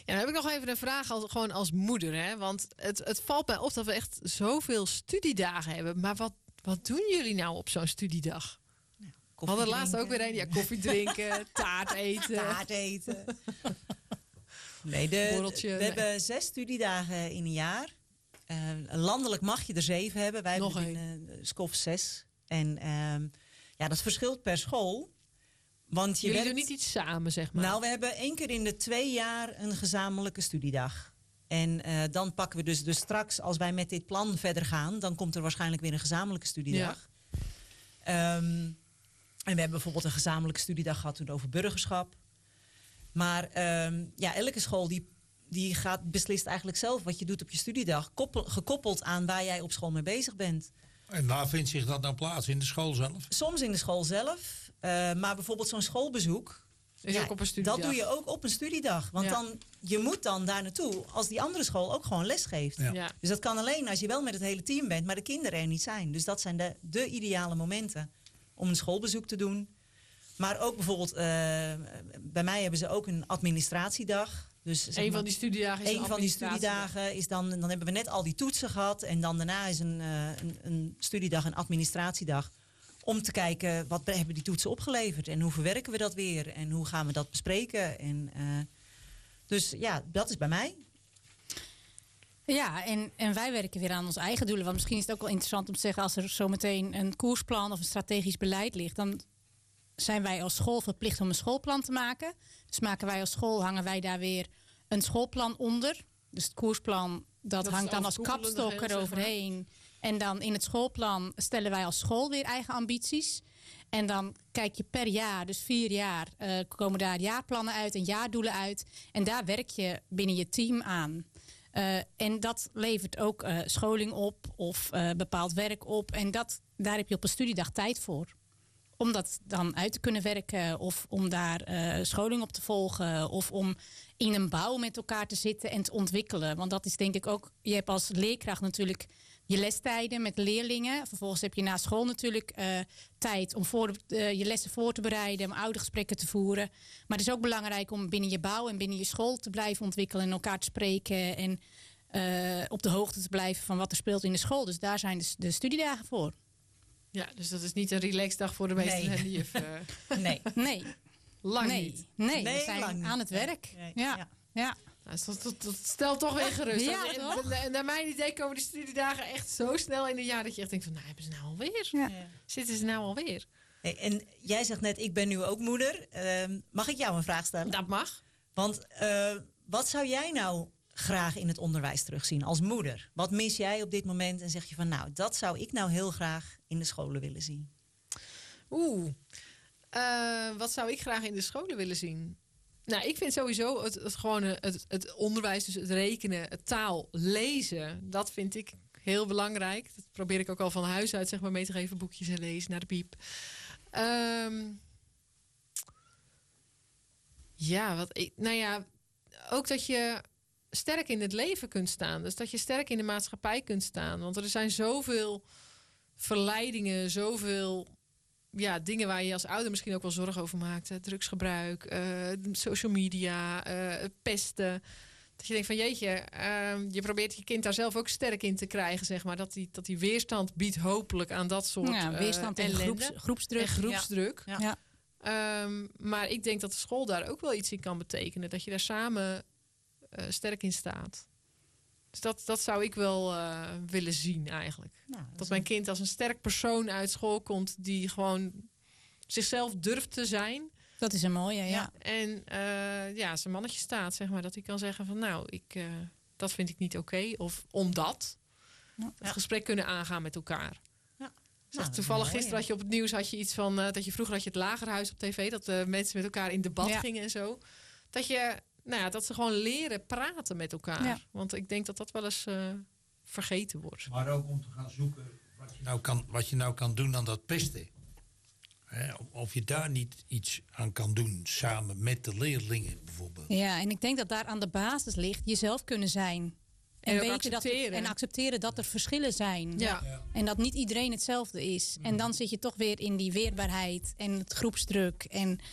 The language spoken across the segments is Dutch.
dan heb ik nog even een vraag gewoon als moeder. Hè? Want het valt mij op dat we echt zoveel studiedagen hebben. Maar wat doen jullie nou op zo'n studiedag? We hadden laatst ook weer een. Ja, koffie drinken, taart eten. Nee, we hebben 6 studiedagen in een jaar. Landelijk mag je er 7 hebben. Wij hebben in SCOF 6. En dat verschilt per school. Want jullie doen niet iets samen, zeg maar? Nou, we hebben 1 keer in de 2 jaar een gezamenlijke studiedag. En dan pakken we dus straks, als wij met dit plan verder gaan, dan komt er waarschijnlijk weer een gezamenlijke studiedag. Ja. En we hebben bijvoorbeeld een gezamenlijke studiedag gehad toen over burgerschap. Maar elke school die beslist eigenlijk zelf wat je doet op je studiedag. Gekoppeld aan waar jij op school mee bezig bent. En waar vindt zich dat nou plaats? In de school zelf? Soms in de school zelf. Maar bijvoorbeeld zo'n schoolbezoek. Is ook op een studiedag. Dat doe je ook op een studiedag. Want je moet dan daar naartoe als die andere school ook gewoon les geeft. Ja. Dus dat kan alleen als je wel met het hele team bent, maar de kinderen er niet zijn. Dus dat zijn de ideale momenten om een schoolbezoek te doen. Maar ook bijvoorbeeld, bij mij hebben ze ook een administratiedag. Dus een van die studiedagen is een van die studiedagen is dan hebben we net al die toetsen gehad. En dan daarna is een studiedag, een administratiedag. Om te kijken, wat hebben die toetsen opgeleverd? En hoe verwerken we dat weer? En hoe gaan we dat bespreken? En, dus ja, dat is bij mij. Ja, en wij werken weer aan onze eigen doelen. Want misschien is het ook wel interessant om te zeggen, als er zometeen een koersplan of een strategisch beleid ligt, dan zijn wij als school verplicht om een schoolplan te maken. Dus maken wij als school, hangen wij daar weer een schoolplan onder. Dus het koersplan, dat hangt dan als kapstok eroverheen. En dan in het schoolplan stellen wij als school weer eigen ambities. En dan kijk je per jaar, dus 4 jaar, komen daar jaarplannen uit en jaardoelen uit. En daar werk je binnen je team aan. En dat levert ook scholing op of bepaald werk op. En daar heb je op een studiedag tijd voor. Om dat dan uit te kunnen werken of om daar scholing op te volgen. Of om in een bouw met elkaar te zitten en te ontwikkelen. Want dat is denk ik ook, je hebt als leerkracht natuurlijk je lestijden met leerlingen. Vervolgens heb je na school natuurlijk tijd om je lessen voor te bereiden. Om oudergesprekken te voeren. Maar het is ook belangrijk om binnen je bouw en binnen je school te blijven ontwikkelen. En elkaar te spreken en op de hoogte te blijven van wat er speelt in de school. Dus daar zijn de studiedagen voor. Ja, dus dat is niet een relaxdag voor de meester en de juf. Nee. Lang niet. Nee, we zijn aan het werk. Nee. Ja. Nou, dat stelt toch weer gerust. Ja, toch? Naar mijn idee komen de studiedagen echt zo snel in een jaar dat je echt denkt van, nou, hebben ze nou alweer? Ja. Zitten ze nou alweer? Hey, en jij zegt net, ik ben nu ook moeder. Mag ik jou een vraag stellen? Dat mag. Want wat zou jij nou graag in het onderwijs terugzien als moeder? Wat mis jij op dit moment en zeg je van, nou, dat zou ik nou heel graag in de scholen willen zien? Wat zou ik graag in de scholen willen zien? Nou, ik vind sowieso het onderwijs, dus het rekenen, het taal, lezen, dat vind ik heel belangrijk. Dat probeer ik ook al van huis uit zeg maar mee te geven, boekjes en lezen naar de piep. Ook dat je sterk in het leven kunt staan. Dus dat je sterk in de maatschappij kunt staan. Want er zijn zoveel verleidingen, zoveel dingen waar je als ouder misschien ook wel zorgen over maakt. Drugsgebruik, social media, pesten. Dat je denkt van jeetje, je probeert je kind daar zelf ook sterk in te krijgen, zeg maar. Dat die weerstand biedt hopelijk aan dat soort weerstand en groepsdruk. En groepsdruk. Ja. Maar ik denk dat de school daar ook wel iets in kan betekenen. Dat je daar samen sterk in staat. Dus dat zou ik wel willen zien eigenlijk. Nou, dat mijn kind als een sterk persoon uit school komt die gewoon zichzelf durft te zijn. Dat is een mooie, ja. En zijn mannetje staat, zeg maar. Dat hij kan zeggen van nou, dat vind ik niet oké. Of omdat. Het gesprek kunnen aangaan met elkaar. Ja. Toevallig gisteren had je op het nieuws iets van dat je vroeger had je het Lagerhuis op tv. Dat mensen met elkaar in debat gingen en zo. Dat ze gewoon leren praten met elkaar. Ja. Want ik denk dat dat wel eens vergeten wordt. Maar ook om te gaan zoeken wat je nou kan doen aan dat pesten. Of je daar niet iets aan kan doen samen met de leerlingen bijvoorbeeld. Ja, en ik denk dat daar aan de basis ligt jezelf kunnen zijn. En weten accepteren dat er verschillen zijn. Ja. En dat niet iedereen hetzelfde is. En dan zit je toch weer in die weerbaarheid en het groepsdruk.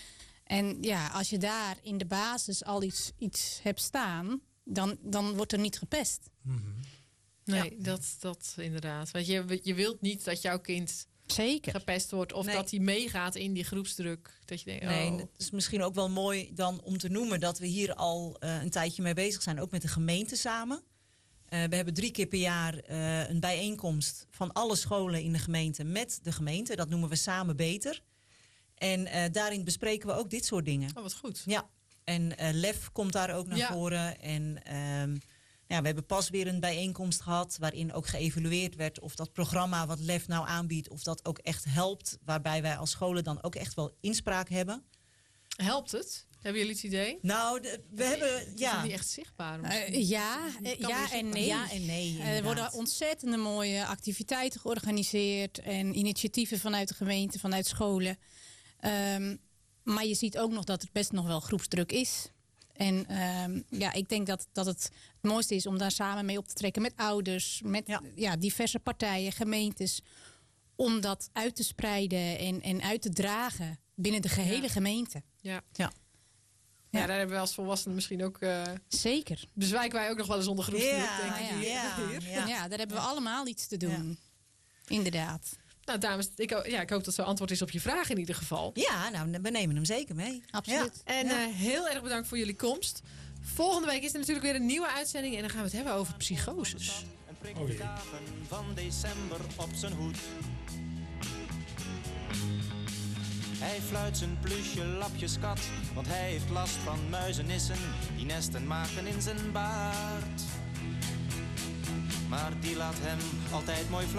En ja, als je daar in de basis al iets hebt staan, dan wordt er niet gepest. Nee, dat inderdaad. Want je wilt niet dat jouw kind Zeker. gepest wordt of Nee. dat hij meegaat in die groepsdruk. Dat je denkt, Nee, het is misschien ook wel mooi dan om te noemen dat we hier al een tijdje mee bezig zijn. Ook met de gemeente samen. We hebben 3 keer per jaar een bijeenkomst van alle scholen in de gemeente met de gemeente. Dat noemen we Samen Beter. En daarin bespreken we ook dit soort dingen. oh, wat goed. Ja, en LEF komt daar ook naar voren. En we hebben pas weer een bijeenkomst gehad waarin ook geëvalueerd werd of dat programma wat LEF nou aanbiedt, of dat ook echt helpt. Waarbij wij als scholen dan ook echt wel inspraak hebben. Helpt het? Hebben jullie het idee? Nou, we hebben, Is het ja. niet echt zichtbaar? Ja en nee. Ja en nee, Er inderdaad. worden ontzettende mooie activiteiten georganiseerd en initiatieven vanuit de gemeente, vanuit scholen. Maar je ziet ook nog dat er best nog wel groepsdruk is. En ik denk dat het mooiste is om daar samen mee op te trekken met ouders, met diverse partijen, gemeentes. Om dat uit te spreiden en uit te dragen binnen de gehele gemeente. Ja. Ja. Ja, daar hebben we als volwassenen misschien ook... Zeker. bezwijken wij ook nog wel eens onder groepsdruk, denk ik. Ja, daar hebben we allemaal iets te doen. Inderdaad. Nou, dames, ik hoop dat zo antwoord is op je vraag in ieder geval. Ja, nou, we nemen hem zeker mee. Absoluut. Ja. En heel erg bedankt voor jullie komst. Volgende week is er natuurlijk weer een nieuwe uitzending. En dan gaan we het hebben over psychoses. En prikt de dagen van december op zijn hoed. Hij fluit zijn plusje lapjeskat, want hij heeft last van muizenissen die nesten maken in zijn baard. Maar die laat hem altijd mooi fluiten.